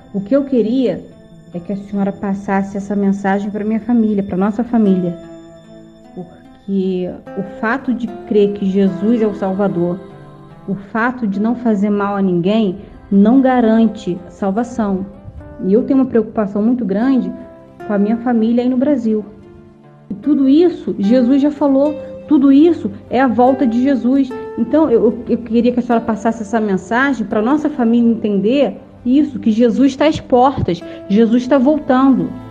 O que eu queria é que a senhora passasse essa mensagem para minha família, para nossa família. Porque o fato de crer que Jesus é o Salvador, o fato de não fazer mal a ninguém, não garante salvação. E eu tenho uma preocupação muito grande com a minha família aí no Brasil. E tudo isso, Jesus já falou, tudo isso é a volta de Jesus. Então, eu queria que a senhora passasse essa mensagem para a nossa família entender isso, que Jesus está às portas, Jesus está voltando.